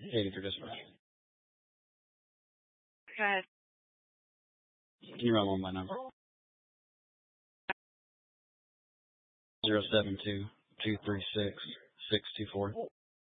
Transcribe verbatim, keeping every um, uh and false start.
eighty-three dispatch. Go ahead. Can you run one by number? Zero seven two two three six six two four.